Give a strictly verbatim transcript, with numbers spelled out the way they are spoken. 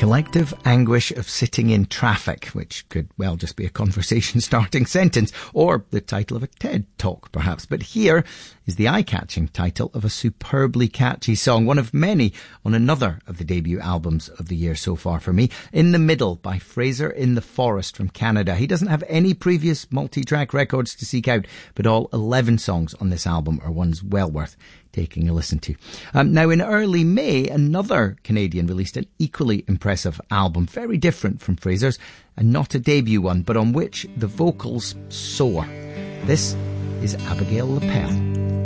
Collective anguish of sitting in traffic, which could well just be a conversation starting sentence, or the title of a TED talk perhaps. But here is the eye-catching title of a superbly catchy song, one of many on another of the debut albums of the year so far for me, In the Middle by Fraser in the Forest from Canada. He doesn't have any previous multi-track records to seek out, but all eleven songs on this album are ones well worth taking a listen to. Um, now, in early May, another Canadian released an equally impressive album, very different from Fraser's, and not a debut one, but on which the vocals soar. This is Abigail Lapelle.